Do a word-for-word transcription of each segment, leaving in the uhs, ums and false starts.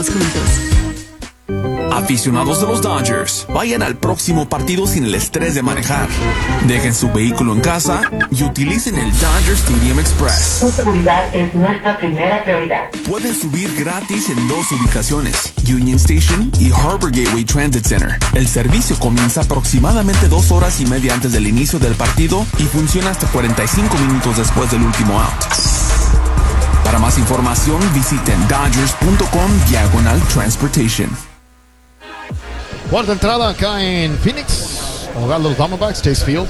juntos. Aficionados de los Dodgers, vayan al próximo partido sin el estrés de manejar. Dejen su vehículo en casa y utilicen el Dodger Stadium Express. Su seguridad es nuestra primera prioridad. Pueden subir gratis en dos ubicaciones, Union Station y Harbor Gateway Transit Center. El servicio comienza aproximadamente dos horas y media antes del inicio del partido y funciona hasta cuarenta y cinco minutos después del último out. Para más información, visiten dodgers.com diagonal transportation. Cuarta entrada acá en Phoenix, hogar de los Diamondbacks, Chase Field.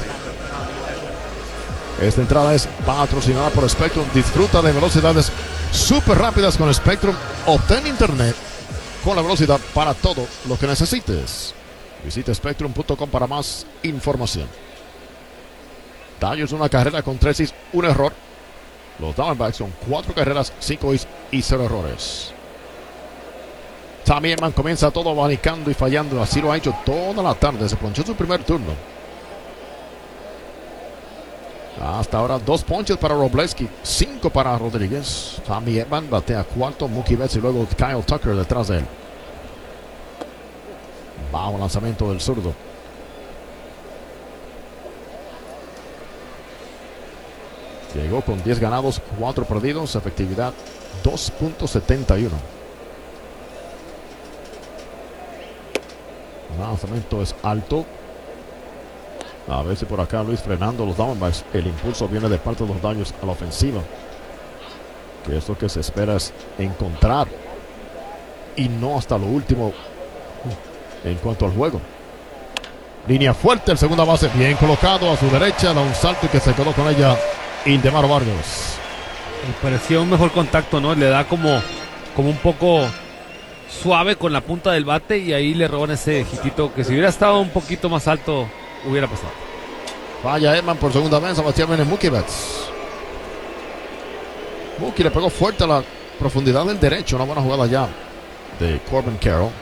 Esta entrada es patrocinada por Spectrum. Disfruta de velocidades súper rápidas con Spectrum. Obtén internet con la velocidad para todo lo que necesites. Visita spectrum punto com para más información. Dodgers una carrera con tres hits, un error. Los Diamondbacks son cuatro carreras, cinco hits y cero errores. Tommy Edman comienza todo abanicando y fallando. Así lo ha hecho toda la tarde. Se ponchó su primer turno. Hasta ahora dos ponches para Robleski, cinco para Rodríguez. Tommy Edman batea cuarto, Mookie Betts y luego Kyle Tucker detrás de él. Bajo lanzamiento del zurdo. Llegó con diez ganados, cuatro perdidos, efectividad dos punto setenta y uno. El lanzamiento es alto. A ver si por acá Luis frenando los Diamondbacks. El impulso viene de parte de los Dodgers a la ofensiva. Que es lo que se espera es encontrar. Y no hasta lo último en cuanto al juego. Línea fuerte, el segunda base bien colocado a su derecha. Da un salto y que se quedó con ella Ildemaro Vargas. Me parecía un mejor contacto, ¿no? Le da como, como un poco suave con la punta del bate y ahí le roban ese hitito que si hubiera estado un poquito más alto hubiera pasado. Falla Edman por segunda vez. Sebastián viene Mookie Betts. Mookie le pegó fuerte a la profundidad del derecho. Una buena jugada ya de Corbin Carroll.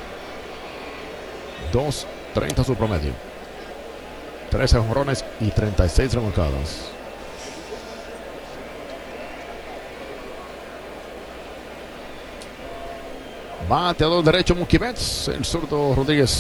dos treinta su promedio. trece jonrones y treinta y seis remolcadas. Bateador derecho Mookie Betts. El zurdo Rodríguez